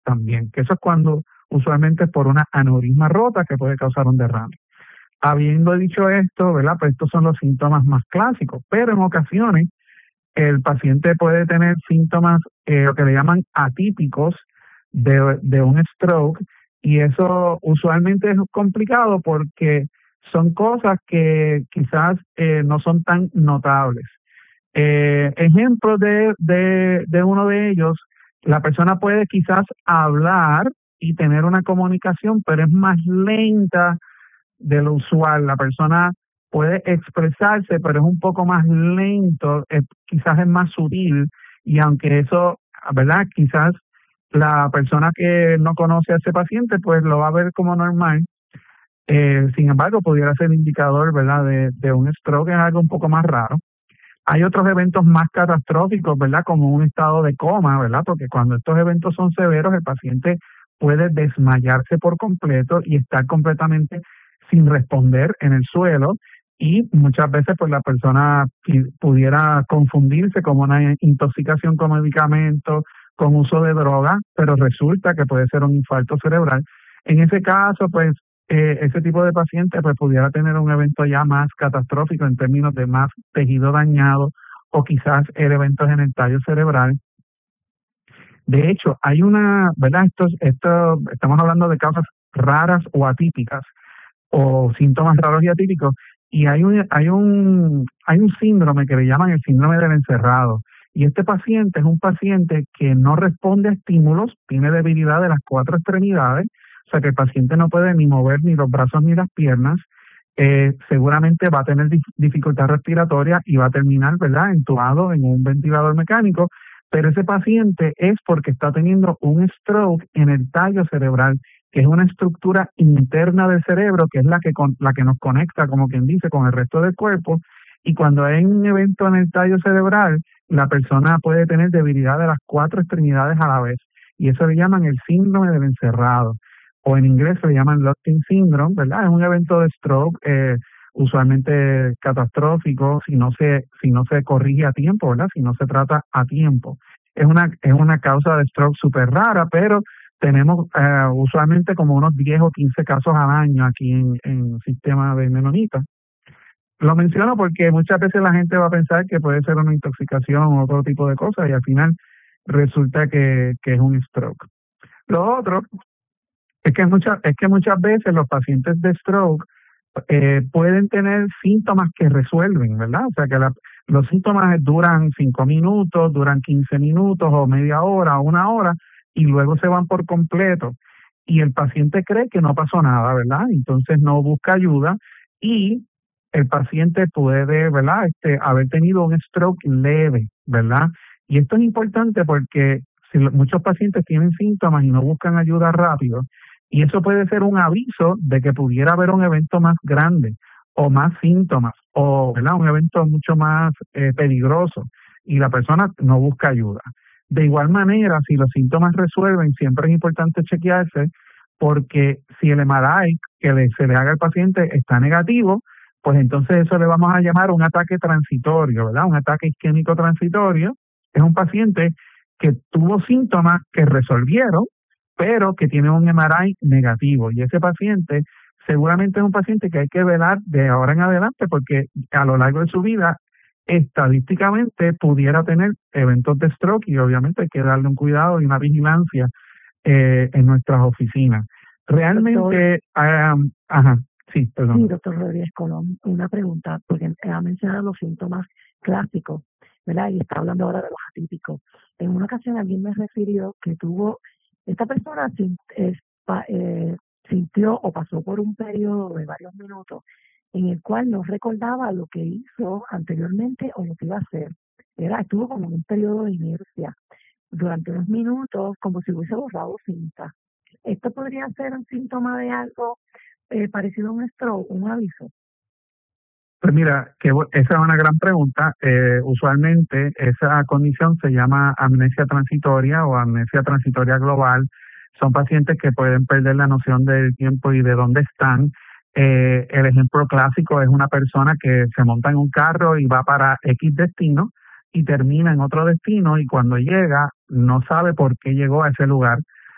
también, que eso es cuando usualmente es por una aneurisma rota que puede causar un derrame. Habiendo dicho esto, ¿verdad? Pues estos son los síntomas más clásicos, pero en ocasiones el paciente puede tener síntomas lo que le llaman atípicos de un stroke, y eso usualmente es complicado porque son cosas que quizás no son tan notables. Ejemplo de uno de ellos, la persona puede quizás hablar y tener una comunicación, pero es más lenta de lo usual. La persona puede expresarse, pero es un poco más lento, quizás es más sutil, y aunque eso, ¿verdad? Quizás la persona que no conoce a ese paciente, pues lo va a ver como normal. Sin embargo, pudiera ser indicador, ¿verdad?, de un stroke, es algo un poco más raro. Hay otros eventos más catastróficos, ¿verdad?, como un estado de coma, ¿verdad?, porque cuando estos eventos son severos, el paciente puede desmayarse por completo y estar completamente sin responder en el suelo, y muchas veces pues la persona pudiera confundirse como una intoxicación con medicamentos, con uso de droga, pero resulta que puede ser un infarto cerebral. En ese caso, pues ese tipo de paciente pues pudiera tener un evento ya más catastrófico en términos de más tejido dañado, o quizás el evento en el tallo cerebral. De hecho, hay una, ¿verdad? Estamos hablando de causas raras o atípicas, o síntomas raros y atípicos, y hay un síndrome que le llaman el síndrome del encerrado. Y este paciente es un paciente que no responde a estímulos, tiene debilidad de las 4 extremidades, o sea que el paciente no puede ni mover ni los brazos ni las piernas. Seguramente va a tener dificultad respiratoria y va a terminar, ¿verdad?, entubado en un ventilador mecánico, pero ese paciente es porque está teniendo un stroke en el tallo cerebral, que es una estructura interna del cerebro, que es la que nos conecta, como quien dice, con el resto del cuerpo. Y cuando hay un evento en el tallo cerebral, la persona puede tener debilidad de las 4 extremidades a la vez, y eso le llaman el síndrome del encerrado, o en inglés se le llaman Locking Syndrome, ¿verdad? Es un evento de stroke usualmente catastrófico si no se corrige a tiempo, ¿verdad? Si no se trata a tiempo. Es una causa de stroke súper rara, pero tenemos usualmente como unos 10 o 15 casos al año aquí en el sistema de Menonita. Lo menciono porque muchas veces la gente va a pensar que puede ser una intoxicación o otro tipo de cosas, y al final resulta que es un stroke. Lo otro es que muchas veces los pacientes de stroke pueden tener síntomas que resuelven, ¿verdad? O sea que los síntomas duran 5 minutos, duran 15 minutos o media hora o una hora, y luego se van por completo. Y el paciente cree que no pasó nada, ¿verdad? Entonces no busca ayuda, y el paciente puede, ¿verdad?, haber tenido un stroke leve, ¿verdad? Y esto es importante porque muchos pacientes tienen síntomas y no buscan ayuda rápido, y eso puede ser un aviso de que pudiera haber un evento más grande o más síntomas, o, ¿verdad?, un evento mucho más peligroso, y la persona no busca ayuda. De igual manera, si los síntomas resuelven, siempre es importante chequearse, porque si el MRI se le haga al paciente está negativo, pues entonces eso le vamos a llamar un ataque transitorio, ¿verdad? Un ataque isquémico transitorio. Es un paciente que tuvo síntomas que resolvieron, pero que tiene un MRI negativo, y ese paciente seguramente es un paciente que hay que velar de ahora en adelante, porque a lo largo de su vida estadísticamente pudiera tener eventos de stroke, y obviamente hay que darle un cuidado y una vigilancia en nuestras oficinas. Realmente, ajá, sí, perdón. Sí, doctor Rodríguez Colón, una pregunta, porque ha mencionado los síntomas clásicos, ¿verdad? Y está hablando ahora de los atípicos. En una ocasión alguien me refirió que esta persona sintió o pasó por un periodo de varios minutos en el cual no recordaba lo que hizo anteriormente o lo que iba a hacer. Estuvo como en un periodo de inercia durante unos minutos, como si hubiese borrado cinta. ¿Esto podría ser un síntoma de algo parecido a un stroke, un aviso? Pues mira, esa es una gran pregunta. Usualmente esa condición se llama amnesia transitoria o amnesia transitoria global. Son pacientes que pueden perder la noción del tiempo y de dónde están. El ejemplo clásico es una persona que se monta en un carro y va para X destino y termina en otro destino, y cuando llega no sabe por qué llegó a ese lugar.